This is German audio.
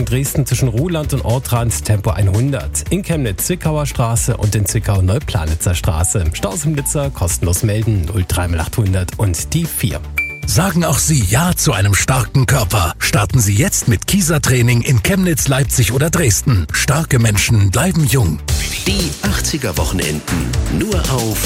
Dresden zwischen Ruhland und Ortrand Tempo 100. In Chemnitz Zwickauer Straße und in Zwickau Neuplanitzer Straße. Staus im Blitzer kostenlos melden 03800 und die 4. Sagen auch Sie Ja zu einem starken Körper. Starten Sie jetzt mit Kieser-Training in Chemnitz, Leipzig oder Dresden. Starke Menschen bleiben jung. Die 80er Wochenenden nur auf